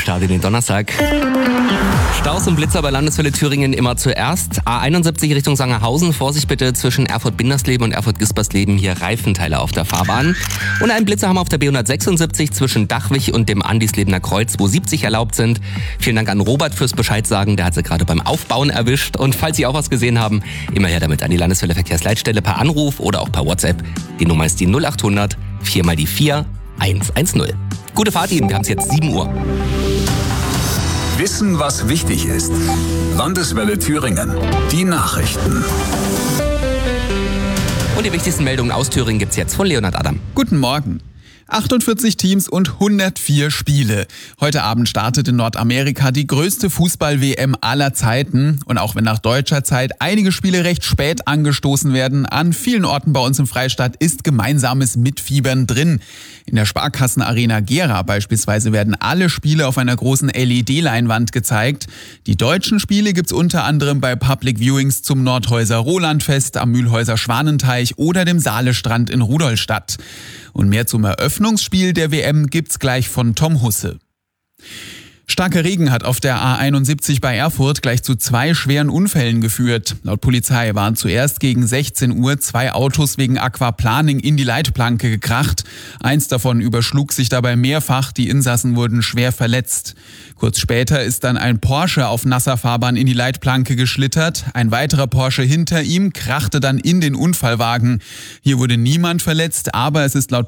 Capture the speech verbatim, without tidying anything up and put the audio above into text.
Start in den Donnerstag. Staus und Blitzer bei Landeswelle Thüringen immer zuerst. A einundsiebzig Richtung Sangerhausen. Vorsicht bitte zwischen Erfurt-Bindersleben und Erfurt-Gispersleben. Hier Reifenteile auf der Fahrbahn. Und einen Blitzer haben wir auf der B hundertsechsundsiebzig zwischen Dachwig und dem Andislebener Kreuz, wo siebzig erlaubt sind. Vielen Dank an Robert fürs Bescheid sagen. Der hat sie gerade beim Aufbauen erwischt. Und falls Sie auch was gesehen haben, immer her damit an die Landeswelle Verkehrsleitstelle per Anruf oder auch per WhatsApp. Die Nummer ist die null achthundert vier mal die vier eins eins null. Gute Fahrt Ihnen, wir haben es jetzt sieben Uhr. Wissen, was wichtig ist. Landeswelle Thüringen. Die Nachrichten. Und die wichtigsten Meldungen aus Thüringen gibt's jetzt von Leonhard Adam. Guten Morgen. achtundvierzig Teams und hundertvier Spiele. Heute Abend startet in Nordamerika die größte Fußball-W M aller Zeiten. Und auch wenn nach deutscher Zeit einige Spiele recht spät angestoßen werden, an vielen Orten bei uns im Freistaat ist gemeinsames Mitfiebern drin. In der Sparkassenarena Gera beispielsweise werden alle Spiele auf einer großen L E D-Leinwand gezeigt. Die deutschen Spiele gibt's unter anderem bei Public Viewings zum Nordhäuser Rolandfest, am Mühlhäuser Schwanenteich oder dem Saalestrand in Rudolstadt. Und mehr zum Eröffnungsspiel der W M gibt's gleich von Tom Husse. Starker Regen hat auf der A einundsiebzig bei Erfurt gleich zu zwei schweren Unfällen geführt. Laut Polizei waren zuerst gegen sechzehn Uhr zwei Autos wegen Aquaplaning in die Leitplanke gekracht. Eins davon überschlug sich dabei mehrfach, die Insassen wurden schwer verletzt. Kurz später ist dann ein Porsche auf nasser Fahrbahn in die Leitplanke geschlittert. Ein weiterer Porsche hinter ihm krachte dann in den Unfallwagen. Hier wurde niemand verletzt, aber es ist laut